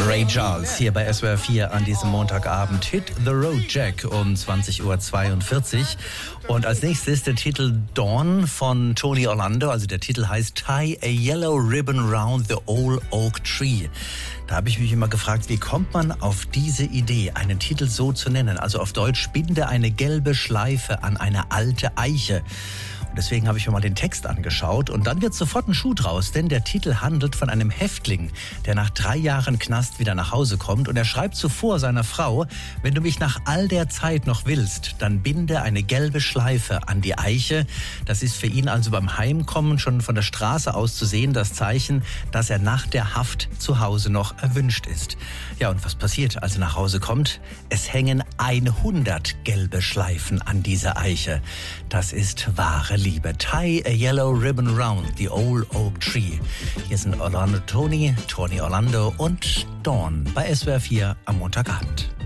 Ray Charles hier bei SWR 4 an diesem Montagabend. Hit the Road Jack um 20.42 Uhr. Und als nächstes der Titel Dawn von Tony Orlando. Also der Titel heißt Tie a Yellow Ribbon Round the Old Oak Tree. Da habe ich mich immer gefragt, wie kommt man auf diese Idee, einen Titel so zu nennen? Also auf Deutsch, binde eine gelbe Schleife an eine alte Eiche. Und deswegen habe ich mir mal den Text angeschaut und dann wird sofort ein Schuh draus, denn der Titel handelt von einem Häftling, der nach 3 Jahren Knast wieder nach Hause kommt und er schreibt zuvor seiner Frau, wenn du mich nach all der Zeit noch willst, dann binde eine gelbe Schleife an die Eiche. Das ist für ihn also beim Heimkommen schon von der Straße aus zu sehen, das Zeichen, dass er nach der Haft zu Hause noch erwünscht ist. Ja, und was passiert, als er nach Hause kommt? Es hängen 100 gelbe Schleifen an dieser Eiche. Das ist wahre Liebe. Tie a yellow ribbon round the old oak tree. Hier sind Tony Orlando und Dawn bei SWR 4 am Montagabend.